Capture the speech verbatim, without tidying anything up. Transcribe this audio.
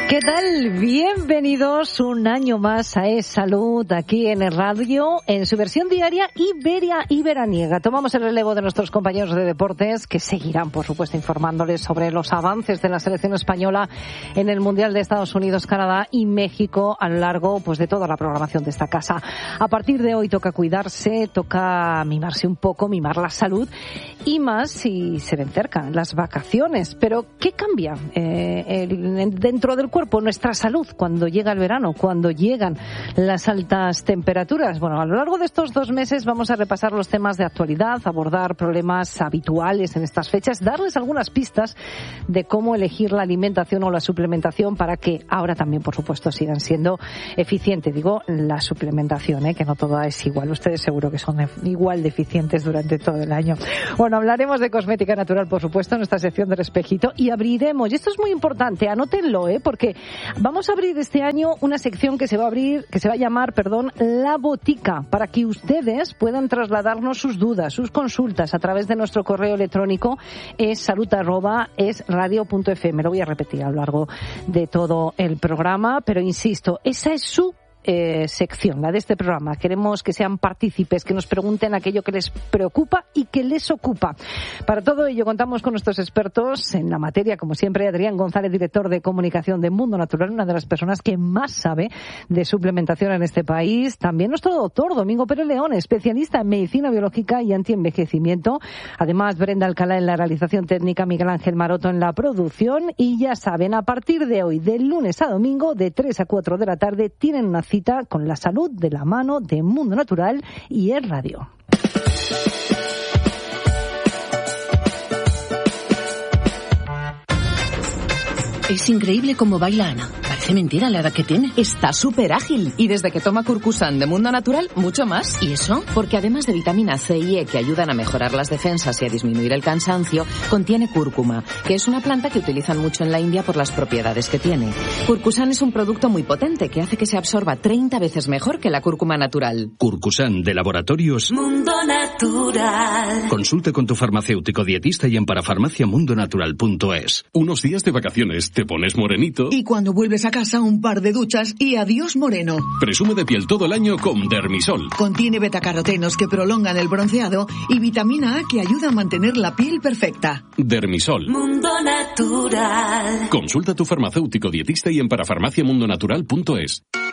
¿Qué tal? Bienvenidos un año más a Es Salud aquí en el radio, en su versión diaria Iberia y veraniega. Tomamos el relevo de nuestros compañeros de deportes que seguirán, por supuesto, informándoles sobre los avances de la selección española en el Mundial de Estados Unidos, Canadá y México a lo largo pues de toda la programación de esta casa. A partir de hoy toca cuidarse, toca mimarse un poco, mimar la salud y más si se ven cerca las vacaciones. Pero ¿qué cambia eh, el, dentro del cuerpo, nuestra salud, cuando llega el verano, cuando llegan las altas temperaturas? Bueno, a lo largo de estos dos meses vamos a repasar los temas de actualidad, abordar problemas habituales en estas fechas, darles algunas pistas de cómo elegir la alimentación o la suplementación para que ahora también, por supuesto, sigan siendo eficientes. Digo, la suplementación, ¿eh? Que no toda es igual. Ustedes seguro que son igual de eficientes durante todo el año. Bueno, hablaremos de cosmética natural, por supuesto, en nuestra sección del espejito, y abriremos, y esto es muy importante, anótenlo, ¿eh? Porque vamos a abrir este año una sección que se va a abrir, que se va a llamar, perdón, La Botica, para que ustedes puedan trasladarnos sus dudas, sus consultas a través de nuestro correo electrónico es salud arroba es radio punto f m. Lo voy a repetir a lo largo de todo el programa, pero insisto, esa es su Eh, sección, la de este programa. Queremos que sean partícipes, que nos pregunten aquello que les preocupa y que les ocupa. Para todo ello contamos con nuestros expertos en la materia, como siempre, Adrián González, director de comunicación de Mundo Natural, una de las personas que más sabe de suplementación en este país. También nuestro doctor Domingo Pérez León, especialista en medicina biológica y antienvejecimiento. Además, Brenda Alcalá en la realización técnica, Miguel Ángel Maroto en la producción. Y ya saben, a partir de hoy, de lunes a domingo, de tres a cuatro de la tarde, tienen una cita con la salud de la mano de Mundo Natural y Es Radio. Es increíble cómo baila Ana. Parece mentira la edad que tiene. Está súper ágil. Y desde que toma Curcusan de Mundo Natural, mucho más. ¿Y eso? Porque además de vitamina C y E que ayudan a mejorar las defensas y a disminuir el cansancio, contiene cúrcuma, que es una planta que utilizan mucho en la India por las propiedades que tiene. Curcusan es un producto muy potente que hace que se absorba treinta veces mejor que la cúrcuma natural. Curcusan de Laboratorios Mundo Natural. Consulte con tu farmacéutico dietista y en parafarmacia mundo natural punto es. Unos días de vacaciones te pones morenito. Y cuando vuelves a casa, un par de duchas y adiós moreno. Presume de piel todo el año con Dermisol. Contiene betacarotenos que prolongan el bronceado y vitamina A que ayuda a mantener la piel perfecta. Dermisol. Mundo Natural. Consulta a tu farmacéutico dietista y en parafarmacia mundo natural punto es.